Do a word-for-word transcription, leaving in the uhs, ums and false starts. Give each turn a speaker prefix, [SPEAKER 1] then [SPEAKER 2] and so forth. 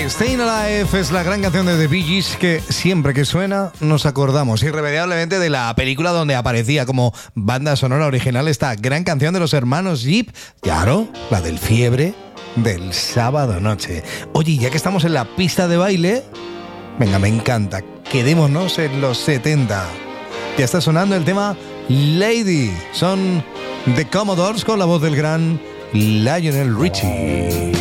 [SPEAKER 1] Staying Alive es la gran canción de The Bee Gees que siempre que suena nos acordamos irremediablemente de la película donde aparecía como banda sonora original esta gran canción de los hermanos Jeep, claro, la del Fiebre del sábado noche. Oye, ya que estamos en la pista de baile, venga, me encanta, quedémonos en los setenta. Ya está sonando el tema Lady, son The Commodores con la voz del gran Lionel Richie.